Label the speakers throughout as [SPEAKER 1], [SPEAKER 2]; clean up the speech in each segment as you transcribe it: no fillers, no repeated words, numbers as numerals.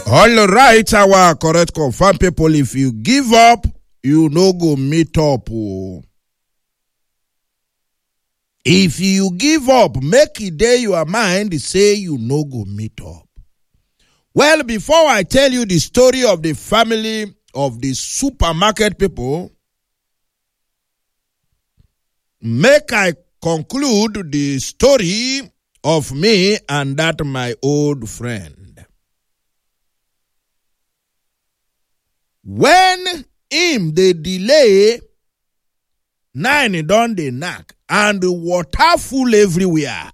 [SPEAKER 1] All right, our correct confirm people, if you give up, you no go meet up. Oh. If you give up, make it day your mind say you no go meet up. Well, before I tell you the story of the family of the supermarket people, make I conclude the story of me and that my old friend. When him they delay, 9 don dey knack and the water full everywhere.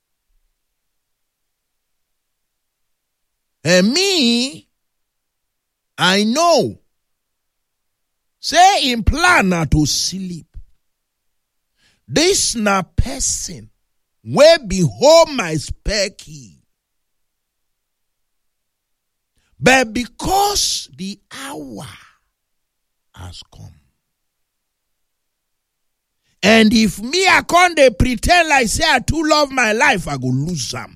[SPEAKER 1] And me, I know, say him plan na to sleep. This na person wey behold my spare key. But because the hour has come, and if me I can't dey pretend like say I too love my life, I go lose them.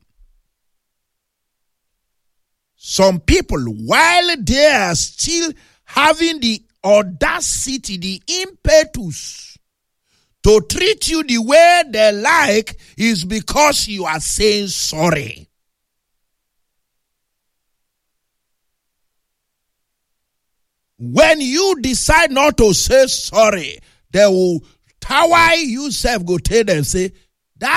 [SPEAKER 1] Some people, while they are still having the audacity, the impetus to treat you the way they like, is because you are saying sorry. When you decide not to say sorry, they will tower you self go tell them say,